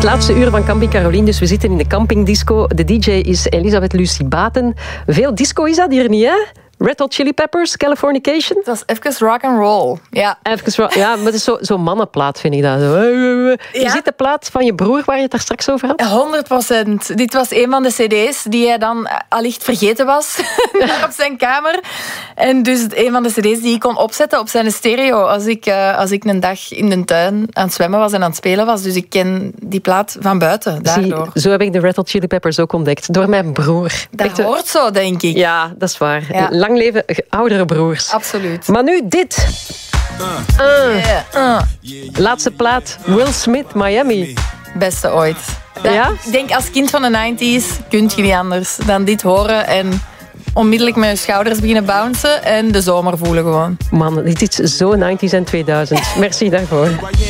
Het laatste uur van Camping Caroline, dus we zitten in de campingdisco. De DJ is Elisabeth Lucie Baten. Veel disco is dat hier niet, hè? Red Hot Chili Peppers, Californication. Het was even rock and roll. Ja, ja, maar het is zo'n mannenplaat, vind ik dat. Is dit de plaat van je broer waar je het daar straks over had? 100%. Dit was een van de cd's die hij dan allicht vergeten was op zijn kamer. En dus een van de cd's die ik kon opzetten op zijn stereo als ik een dag in de tuin aan het zwemmen was en aan het spelen was. Dus ik ken die plaat van buiten, daardoor. Zo heb ik de Red Hot Chili Peppers ook ontdekt. Door mijn broer. Dat hoort zo, denk ik. Ja, dat is waar. Ja. Lang leven oudere broers. Absoluut. Maar nu dit. Laatste plaat. Will Smith, Miami. Beste ooit. Ja? Ik denk als kind van de 90s kun je niet anders dan dit horen en onmiddellijk met je schouders beginnen bouncen en de zomer voelen gewoon. Man, dit is zo 90s en 2000. Merci daarvoor.